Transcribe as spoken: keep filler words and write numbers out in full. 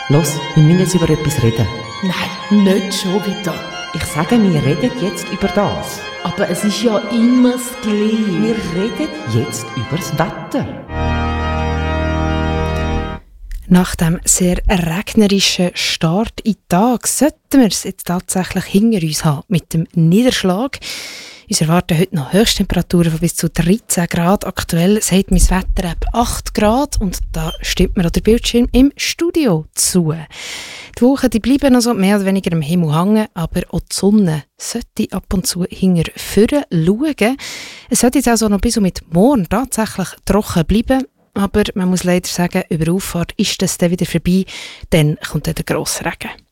Los, wir müssen jetzt über etwas reden. Nein, nicht schon wieder. Ich sage, wir reden jetzt über das. Aber es ist ja immer das Gleiche. Wir reden jetzt über das Wetter. Nach dem sehr regnerischen Start in den Tag sollten wir es jetzt tatsächlich hinter uns haben mit dem Niederschlag. Uns erwarten heute noch Höchsttemperaturen von bis zu dreizehn Grad. Aktuell sagt mein Wetter-App acht Grad und da stimmt mir auch der Bildschirm im Studio zu. Die Wochen die bleiben also mehr oder weniger am Himmel hängen, aber auch die Sonne sollte ab und zu hinter vorne schauen. Es sollte jetzt also noch bis und mit morgen tatsächlich trocken bleiben, aber man muss leider sagen, über Auffahrt ist das dann wieder vorbei, dann kommt dann der grosse Regen.